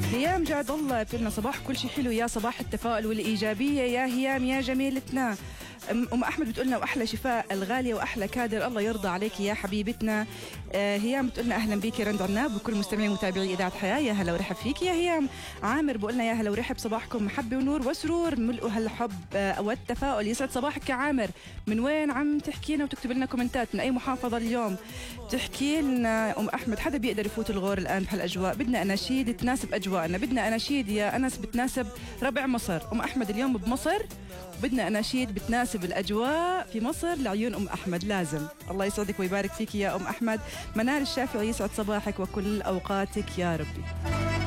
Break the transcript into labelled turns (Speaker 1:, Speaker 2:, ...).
Speaker 1: هيام جاد الله بتقولنا صباح كل شيء حلو، يا صباح التفاؤل والإيجابية يا هيام يا جميلتنا. أم أحمد بتقولنا وأحلى شفاء الغالية وأحلى كادر، الله يرضى عليك يا حبيبتنا. هيام بتقولنا أهلا بيك رند عناب وكل مستمعي ومتابعي إذاعة حياة، يا هلا ورحب فيك يا هيام. عامر بقولنا يا هلا ورحب، صباحكم محبة ونور وسرور ملء هالحب والتفاؤل. يسعد صباحك يا عامر. من وين عم تحكي لنا وتكتب لنا كومنتات؟ من أي محافظة اليوم؟ تحكي لنا أم أحمد حدا بيقدر يفوت الغور الآن بهالأجواء؟ بدنا أناشيد تناسب أجواءنا، بدنا أناشيد يا أنس بتناسب ربع مصر. أم أحمد اليوم بمصر، بدنا أناشيد بتناسب الأجواء في مصر لعيون أم أحمد لازم. الله يسعدك ويبارك فيك يا أم أحمد. منال الشافعي يسعد صباحك وكل أوقاتك يا ربي.